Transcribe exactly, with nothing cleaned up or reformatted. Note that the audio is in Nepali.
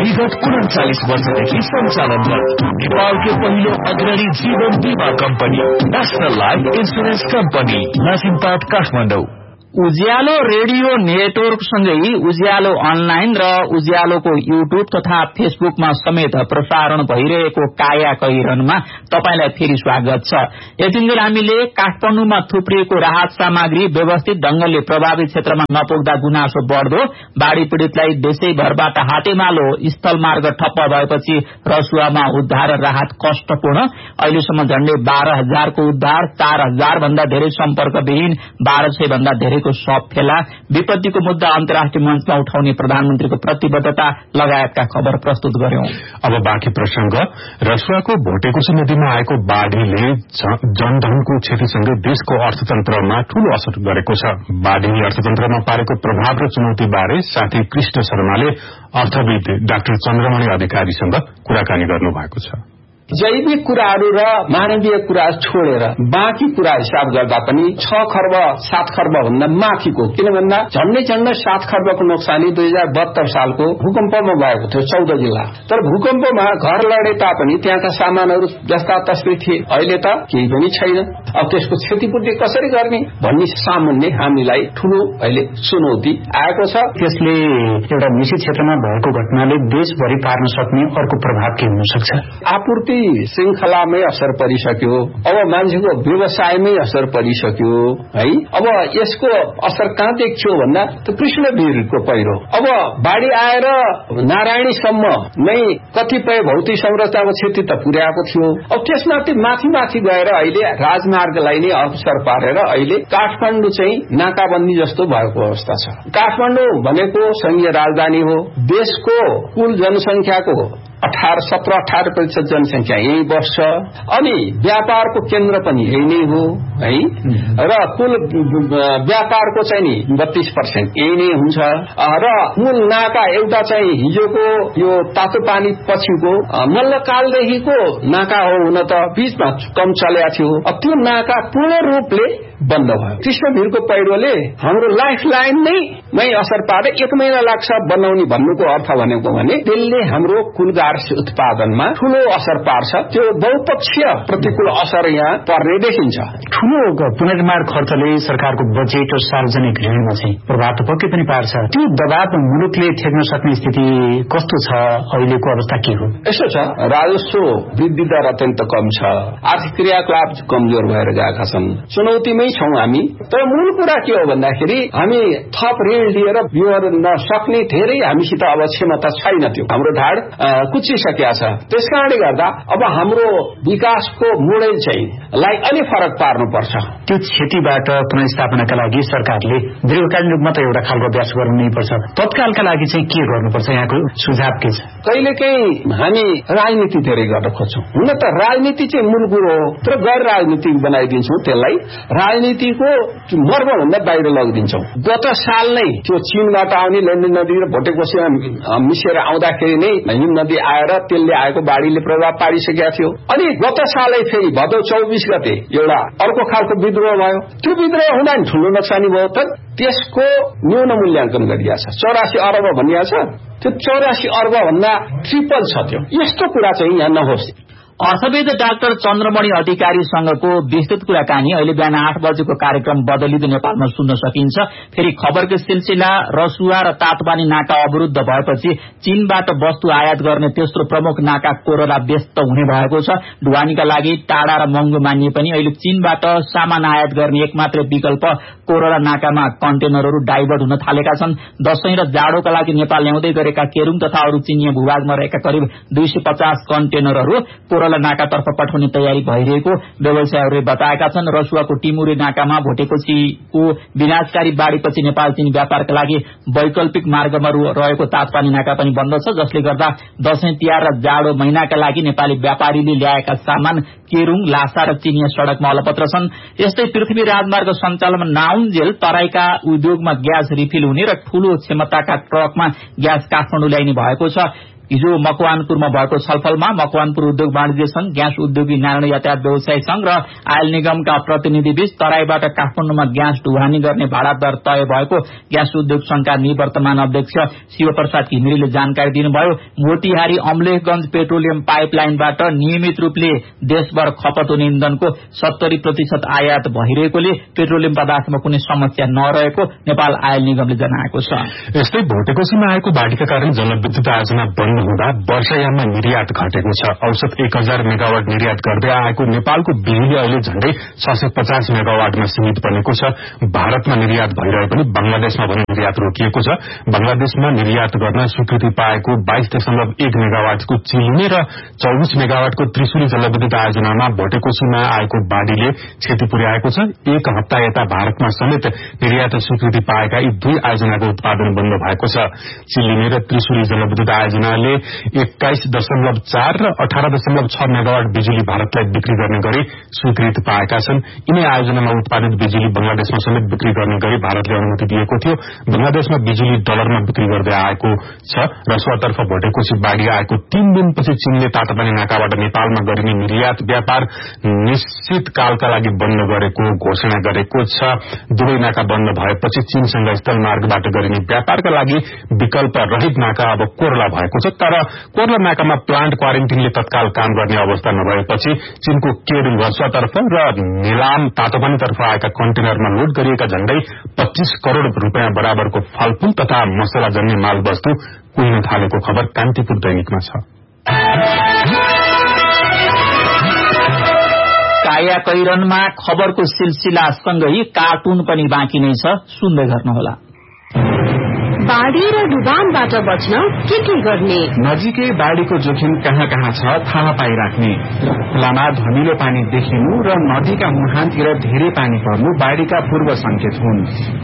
विगत उन्चालीस वर्षदेखि सञ्चालनरत नेपालकै पहिलो अग्रणी जीवन बीमा company national life insurance company नासिमपाट Kathmandu. उज्यालो रेडियो नेटवर्क सँगै उज्यालो अनलाइन र उज्यालोको युट्युब तथा फेसबुकमा समेत प्रसारण भइरहेको काया कैरनमा तपाईलाई फेरि स्वागत छ। यतिन्जेल हामीले काठमाडौँमा थुप्रिएको राहत सामग्री व्यवस्थित ढंगले प्रभावित क्षेत्रमा नपुग्दा गुनासो बढ्दो, बाढ़ी पीड़ितलाई देशैभरबाट हातेमालो स्थल मार्ग ठप्प भएपछि रसुवामा उद्धार र राहत कष्टपूर्ण, अहिलेसम्म झण्डै बाह्र हजारको उद्धार, चार हजार भन्दा धेरै सम्पर्कविहीन, बाह्र सय भन्दा धेरै सब फेला, विपत्तिको मुद्दा अन्तर्राष्ट्रिय मञ्चमा उठाउने प्रधानमन्त्रीको प्रतिबद्धता लगायतका खबर प्रस्तुत गर्यौं। अब बाँकी प्रसंग। रसुवाको भोटेकोशी नदीमा आएको बाढ़ीले जनधनको क्षतिसँगै देशको अर्थतन्त्रमा ठूलो असर गरेको छ। बाढ़ीले अर्थतन्त्रमा पारेको प्रभाव र चुनौती बारे साथी कृष्ण शर्माले अर्थविद डाक्टर चन्द्रमणि अधिकारीसँग कुराकानी गर्नु भएको छ। जैविक कुराहरू र मानवीय कुरा छोडेर बाँकी कुरा हिसाब गर्दा पनि छ खर्ब सात खर्ब भन्दा माथिको, किन भन्दा झन्डै झन्डै सात खर्बको नोक्सानी दुई हजार बहत्तर सालको भूकम्पमा भएको थियो चौध जिल्ला। तर भूकम्पमा घर लडे तापनि त्यहाँका सामानहरू जस्ता तस्तै थिए, अहिले त केही पनि छैन। अब त्यसको क्षतिपूर्ति कसरी गर्ने भन्ने सामान्य हामीलाई ठूलो अहिले चुनौती आएको छ। त्यसले एउटा निश्चित क्षेत्रमा भएको घटनाले देशभरि पार्न सक्ने अर्को प्रभाव के हुन सक्छ? आपूर्ति श्रृंखलामै असर परिसक्यो, अब मान्छेको व्यवसायमै असर परिसक्यो है। अब यसको असर कहाँ देखियो भन्दा त कृष्णवीरको पहिरो, अब बाढ़ी आएर नारायणीसम्म नै कतिपय भौतिक संरचनाको क्षति त पुर्याएको थियो। अब त्यसमाथि माथि माथि गएर अहिले राजमार्गलाई नै अवसर पारेर अहिले काठमाडौँ चाहिँ नाकाबन्दी जस्तो भएको अवस्था छ। काठमाडौँ भनेको संघीय राजधानी हो, देशको कुल जनसंख्याको अठार सत्र अठार प्रतिशत जनसंख्या यही बस्छ, अनि व्यापारको केन्द्र पनि यही नै हो है, र कुल व्यापारको चाहिँ नि बत्तीस पर्सेन्ट यही नै हुन्छ, र मूल नाका एउटा चाहिँ हिजोको यो तातो पानी पछिको मल्लकालदेखिको नाका हो, हुन त बीचमा कम चलेको थियो। अब त्यो नाका पूर्ण रूपले बन्द भयो। कृष्णवीरको पहिरोले हाम्रो लाइफ लाइन नै मै असर पारे, एक महिना लाग्छ बनाउने भन्नुको अर्थ भनेको भने त्यसले हाम्रो कुल गार्स उत्पादनमा ठूलो असर पार्छ। त्यो बहुपक्षीय प्रतिकूल असर यहाँ पर्ने देखिन्छ। ठूलो पुनर्निर्माण खर्चले सरकारको बजेट र सार्वजनिक ऋणमा चाहिँ प्रभाव त पक्कै पनि पार्छ। त्यो दबाव मुलुकले ठेक्न सक्ने स्थिति कस्तो छ? अहिलेको अवस्था के हो? यसो छ, राजस्व वृद्धि दर अत्यन्त कम छ, आर्थिक क्रियाकलाप कमजोर भएर गएका छन्, चुनौतीमै छौं हामी। तर मूल कुरा के हो भन्दाखेरि हामी थप ऋण लिएर बिहोर्न सक्ने धेरै हामीसित अब क्षमता छैन, त्यो हाम्रो ढाड कुचिसकेका छ। त्यसकारणले गर्दा अब हाम्रो विकासको मोडेल चाहिँ लाई अलि फरक पार्नुपर्छ। त्यो क्षतिबाट पुनर्स्थापनाका लागि सरकारले दीर्घकालीन रूपमा त एउटा खालको अभ्यास गर्नै पर्छ, तत्कालका लागि चाहिँ के गर्नुपर्छ? यहाँको सुझाव के छ? कहिलेकाहीँ हामी राजनीति धेरै गर्न खोज्छौं। हुन त राजनीति चाहिँ मूल कुरो हो, तर गैर राजनीतिक बनाइदिन्छौं, त्यसलाई राजनीतिको मर्मभन्दा बाहिर लगिदिन्छौं। गत साल नै त्यो चीनबाट आउने लेन्डी नदी र भोटेकोशीमा मिसेर आउँदाखेरि नै हिम नदी आएर त्यसले आएको बाढ़ीले प्रभाव पारिसकेका थियो। अनि गत सालै फेरि भदौ चौबिस गते एउटा अर्को खालको विद्रोह भयो। त्यो विद्रोह हुँदा नि ठूलो नोक्सानी भयो, तर त्यसको न्यून मूल्याङ्कन गरिएको छ। चौरासी अर्ब भनिएको छ, त्यो चौरासी अर्ब भन्दा ट्रिपल छ। त्यो यस्तो कुरा चाहिँ यहाँ नहोस्। अर्थविद डाक्टर चन्द्रमणि अधिकारीसँगको विस्तृत कुराकानी अहिले बिहान आठ बजेको कार्यक्रम बदलिँदै नेपालमा सुन्न सकिन्छ। फेरि खबरको सिलसिला, रसुवा र तातोपानी नाका अवरुद्ध भएपछि चीनबाट वस्तु आयात गर्ने तेस्रो प्रमुख नाका कोरोला व्यस्त हुने भएको छ। ढुवानीका लागि टाढा र महँगो मानिए पनि अहिले चीनबाट सामान आयात गर्ने एकमात्र विकल्प कोरोला नाकामा कन्टेनरहरू डाइभर्ट हुन थालेका छन्। दशैं र जाडोका लागि नेपाल ल्याउँदै गरेका केरूङ तथा अरू चीनिया भूभागमा रहेका करिब दुई सय पचास कन्टेनरहरू कोरोला नाकातर्फ पठाउने तयारी भइरहेको व्यवसायीहरूले बताएका छन्। रसुवाको टिमुरे नाकामा भोटेकोशीको विनाशकारी बाढ़ीपछि नेपाल चीन व्यापारका लागि वैकल्पिक मार्गमा रहेको तातपानी नाका पनि बन्द छ, जसले गर्दा दशैं तिहार र जाडो महिनाका लागि नेपाली व्यापारीले ल्याएका सामान केरूङ, लासा र चिनिया सड़कमा अलपत्र छन्। यस्तै पृथ्वी राजमार्ग सञ्चालनमा नआउन्जेल तराईका उद्योगमा ग्यास रिफिल हुने र ठूलो क्षमताका ट्रकमा ग्यास काठमाडौँ ल्याइने भएको छ। हिजो मकवानपुरमा भएको छलफलमा मकवानपुर उद्योग वाणिज्य संघ, ग्यास उद्योगी नारायण यातायात व्यवसायी संघ र आयल निगमका प्रतिनिधिबीच तराईबाट काठमाडौँमा ग्यास ढुवानी गर्ने भाडा दर तय भएको ग्यास उद्योग संघका निवर्तमान अध्यक्ष शिवप्रसाद घिमिरेले जानकारी दिनुभयो। मोतिहारी अमलेखगंज पेट्रोलियम पाइपलाइनबाट नियमित रूपले देशभर खपत हुने इन्धनको सत्तरी प्रतिशत आयात भइरहेकोले पेट्रोलियम पदार्थमा कुनै समस्या नरहेको नेपाल आयल निगमले जनाएको छ। यस्तै भोटेकोशीमा आएको बाढीका कारण जलविद्युत आयोजना बन्द हुँदा वर्षायाममा निर्यात घटेको छ। औसत एक हजार मेगावाट निर्यात गर्दै आएको नेपालको बिजुली अहिले झण्डै छ सय पचास मेगावाटमा सीमित बनेको छ। भारतमा निर्यात भइरहे पनि बंगलादेशमा भने निर्यात रोकिएको छ। बंगलादेशमा निर्यात गर्न स्वीकृति पाएको बाइस दशमलव एक मेगावाटको चिलिने र चौबिस मेगावाटको त्रिशुली जलविद्युत आयोजनामा भोटेकोशीमा आएको बाढ़ीले क्षति पुर्याएको छ। एक हप्ता यता भारतमा समेत निर्यात स्वीकृति पाएका यी दुई आयोजनाको उत्पादन बन्द भएको छ। चिलिने र त्रिशुली जलविद्युत आयोजनाले एक्काइस दशमलव चार र अठार दशमलव छ मेगावाट बिजुली भारतलाई बिक्री गर्ने गरी स्वीकृति पाएका छन्। यिनै आयोजनामा उत्पादित बिजुली बंगलादेशमा समेत बिक्री गर्ने गरी भारतले अनुमति दिएको थियो। बंगलादेशमा बिजुली डलरमा बिक्री गर्दै आएको छ। रसुवातर्फ भोटेकोशी बाढ़ी आएको तीन दिनपछि चीनले तातापानी नाकाबाट नेपालमा गरिने निर्यात व्यापार निश्चित कालका लागि बन्द गरेको घोषणा गरेको छ। दुवै नाका बन्द भएपछि चीनसँग स्थल मार्गबाट गरिने व्यापारका लागि विकल्प रहित नाका अब कोर्ला भएको छ। तर कोर्ला नाकामा प्लान्ट क्वारेन्टिनले तत्काल काम गर्ने अवस्था नभएपछि चीनको केरूङ रसुवातर्फ र नेलाम तातोपानीतर्फ आएका कन्टेनरमा लोड गरिएका झण्डै पच्चीस करोड़ रूपियाँ बराबरको फलफूल तथा मसला जन्य माल वस्तु कुहिन थालेको खबर कान्तिपुर दैनिकमा छ। काया कैरनमा खबरको सिलसिला सँगै कार्टुन पनि बाँकी नै छ, सुन्दै गर्नुहोला। बाढ़ी र डुबानबाट बच्न के के गर्ने? नजिकै बाढ़ीको जोखिम कहाँ कहाँ छ थाहा पाइराख्ने। खोलामा धमिलो पानी देखिनु र नदीका मुहानतिर धेरै पानी पर्नु बाढ़ीका पूर्व संकेत हुन्।